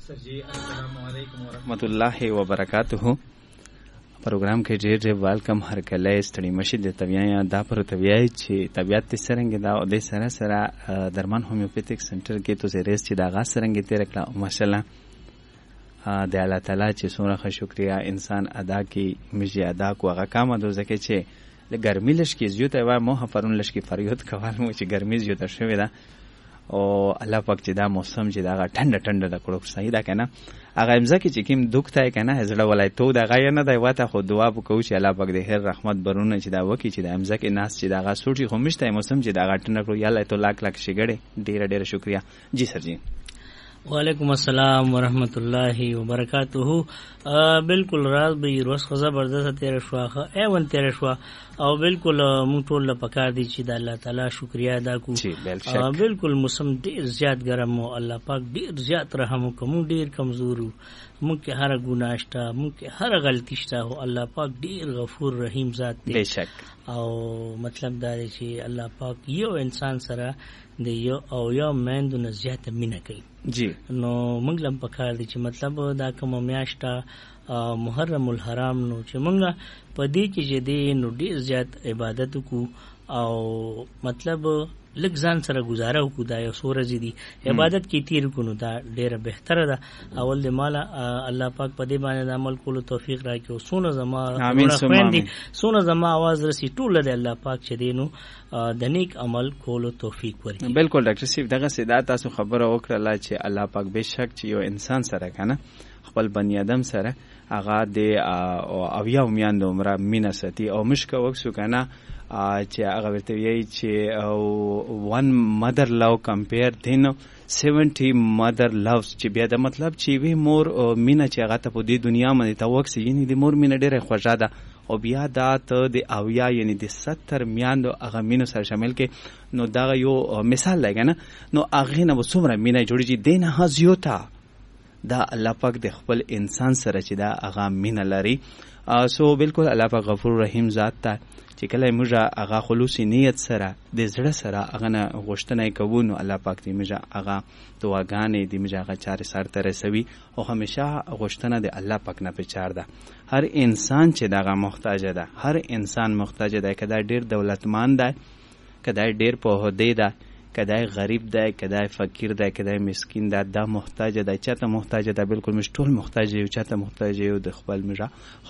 सर जी अस्सलाम वालेकुम वरहमतुल्लाहि वबरकातुहू प्रोग्राम کې ډېر ډېر ویلکم هر کله ستړي مشي د طبيعي دا پر طبيعي چې طبيعت څنګه دا او د سره سره درمان هومیوپیتیک سنټر کې تو زیریس چې دا غا څنګه تیر کړه ماشاءالله د الله تعالی چې څومره شکریا انسان ادا کی مجي ادا کو هغه کام د زکه چې د ګرمي لش کې زیوت او مو هفرون لش کې فریاد کول مو چې ګرمي زیوت شوی دا او الله پاک چې دا موسم چې دا ټنډه ټنډه د کړو صحیح ده کنه هغه امزکه چې کیم دوکته کنه زړه ولای ته دا غیا نه دی واته خو دعا وکړو چې الله پاک دې هر رحمت برونه چې دا وکی چې د امزکه ناس چې دا غا سوټي خو مشته موسم چې دا ټنډه کړو یاله ته لاک لاک شګړې ډیر ډیر شکریا جی سر جی وعلیکم السلام ورحمۃ اللہ وبرکاتہ بالکل راز به روز خو زبردست تیر شواخه ایون تیر شوا او بالکل مونږ ټول له پکار دي چې د الله تعالی شکریا ادا کو بالکل موسم ډیر زیات ګرم او الله پاک ډیر زیات رحم کوم ډیر کمزور مونږ کې هر ګناه شته مونږ کې هر غلطی شته او الله پاک ډیر غفور رحیم ذات دی بشک او مطلب دا دی چې الله پاک یو انسان سره د یو او یو مېندو نه زیاته مینه کوي جی نو موږ لم پکار دي چې مطلب دا کوم میاشته محرم الحرام نو چې موږ په دې کې چې دې نو ډیر زیات عبادت کو او مطلب لږ ځان سره گزاره وکړو دا یو څو ورځې دي عبادت کې تیر کړو دا ډیره بهتره ده اول د مالا الله پاک په دې باندې عمل کولو توفیق راکړي او سونه زما خويندې سونه زما आवाज رسي ټول د الله پاک چې دینو د نیک عمل کولو توفیق ورکړي بالکل ډاکټر سیف دغه سیدا تاسو خبره وکړه چې الله پاک به شک چې یو انسان سره کنه خپل بنی آدم سره هغه د اویا میاند عمره مینه ساتي او مشکه وکسو کنه چې هغه ورته وی چې one mother love compare then 70 mother loves چې بیا د مطلب چې وی مور مینه چې هغه ته په دې دنیا باندې توکس یعنی د مور مینه ډیره خوږه ده او بیا دا ته د اویا یعنی د 70 میاندو هغه مینه سره شامل کې نو دا یو مثال لګا نه نو هغه نه وسومره مینه جوړیږي دینه هزیوتا دا الله پاک د خپل انسان سره چې دا هغه مینه لري سو بالکل الله پاک غفور رحیم ذات ته چې کله موږ هغه خلوصي نیت سره د زړه سره هغه نه غوښتنه کوو نو الله پاک دې موږ هغه دعاګانې دې موږ هغه چارې سر ته رسوي او همیشه غوښتنه د الله پاک نه پچار ده هر انسان چې دغه محتاج ده هر انسان محتاج ده کدا ډیر دولتمند ده کدا ډیر په هده ده کدای غریب ده کدای فقیر ده کدای مسکین ده دا محتاج ده چاته محتاج ده بالکل مش ټول محتاج یو چاته محتاج یو د خپل مجا